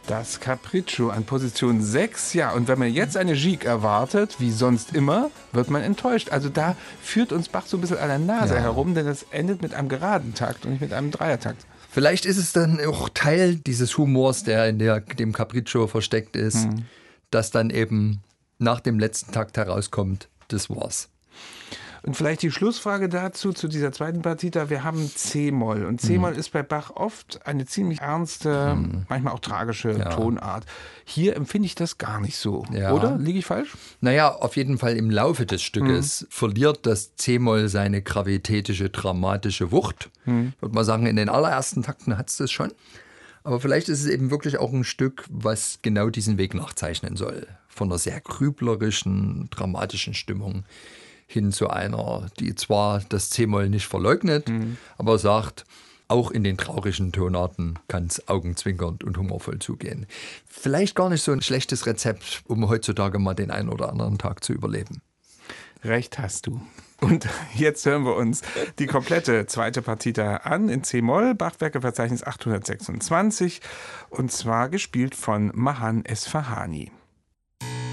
Das Capriccio an Position 6, ja. Und wenn man jetzt eine Gigue erwartet, wie sonst immer, wird man enttäuscht. Also da führt uns Bach so ein bisschen an der Nase herum, denn es endet mit einem geraden Takt und nicht mit einem Dreiertakt. Vielleicht ist es dann auch Teil dieses Humors, der in dem Capriccio versteckt ist, dass dann eben nach dem letzten Takt herauskommt, das war's. Und vielleicht die Schlussfrage dazu, zu dieser zweiten Partita. Wir haben C-Moll. Und C-Moll ist bei Bach oft eine ziemlich ernste, manchmal auch tragische Tonart. Hier empfinde ich das gar nicht so. Ja. Oder? Liege ich falsch? Naja, auf jeden Fall im Laufe des Stückes verliert das C-Moll seine gravitätische, dramatische Wucht. Ich würde mal sagen, in den allerersten Takten hat es das schon. Aber vielleicht ist es eben wirklich auch ein Stück, was genau diesen Weg nachzeichnen soll. Von einer sehr grüblerischen, dramatischen Stimmung hin zu einer, die zwar das C-Moll nicht verleugnet, aber sagt, auch in den traurigen Tonarten kann es augenzwinkernd und humorvoll zugehen. Vielleicht gar nicht so ein schlechtes Rezept, um heutzutage mal den einen oder anderen Tag zu überleben. Recht hast du. Und jetzt hören wir uns die komplette zweite Partita an in C-Moll, Bach-Werkeverzeichnis 826, und zwar gespielt von Mahan Esfahani.